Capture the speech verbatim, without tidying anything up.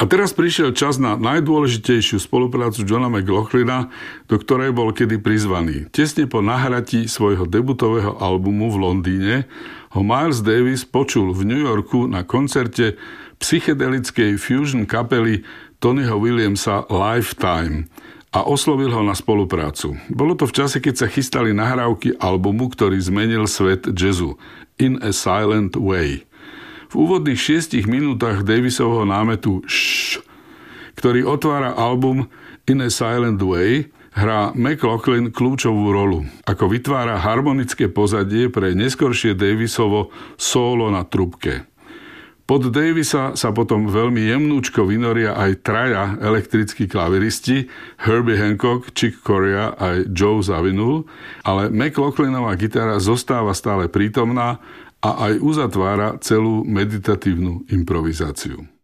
A teraz prišiel čas na najdôležitejšiu spoluprácu Johna McLaughlina, do ktorej bol kedy prizvaný. Tesne po nahratí svojho debutového albumu v Londýne ho Miles Davis počul v New Yorku na koncerte psychedelickej fusion kapely Tonyho Williamsa Lifetime a oslovil ho na spoluprácu. Bolo to v čase, keď sa chystali nahrávky albumu, ktorý zmenil svet jazzu, In a Silent Way. V úvodných šiestich minútach Davisovho námetu Shh, ktorý otvára album In a Silent Way, hrá McLaughlin kľúčovú rolu, ako vytvára harmonické pozadie pre neskoršie Davisovo solo na trubke. Pod Davisa sa potom veľmi jemnúčko vynoria aj traja elektrickí klaviristi, Herbie Hancock, Chick Corea a Joe Zawinul, ale McLaughlinanová gitara zostáva stále prítomná a aj uzatvára celú meditatívnu improvizáciu.